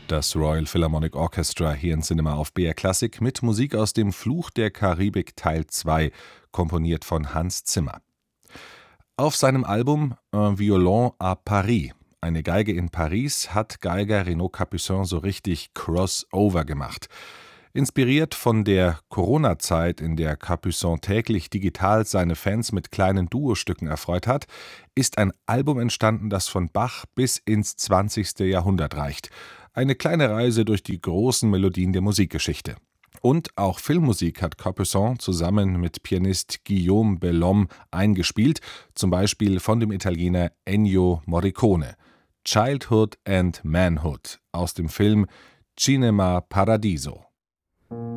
Das Royal Philharmonic Orchestra hier in Cinema auf BR Classic mit Musik aus dem Fluch der Karibik Teil 2, komponiert von Hans Zimmer. Auf seinem Album Un Violon à Paris, eine Geige in Paris, hat Geiger Renaud Capuçon so richtig Crossover gemacht. Inspiriert von der Corona-Zeit, in der Capuçon täglich digital seine Fans mit kleinen Duostücken erfreut hat, ist ein Album entstanden, das von Bach bis ins 20. Jahrhundert reicht. Eine kleine Reise durch die großen Melodien der Musikgeschichte. Und auch Filmmusik hat Capuçon zusammen mit Pianist Guillaume Bellhomme eingespielt, zum Beispiel von dem Italiener Ennio Morricone. Childhood and Manhood aus dem Film Cinema Paradiso.